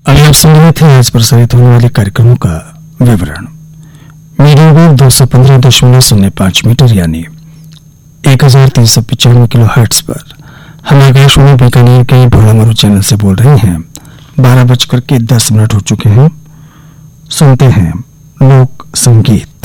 अभी आप सुन रहे थे आज प्रसारित होने वाले कार्यक्रमों का विवरण। मीडियम वेव 215.05 मीटर यानी 1395 किलोहर्ट्ज पर हम आकाशवाणी बीकानेर के भोलामरू चैनल से बोल रहे हैं। 12:10 हो चुके हैं। सुनते हैं लोक संगीत।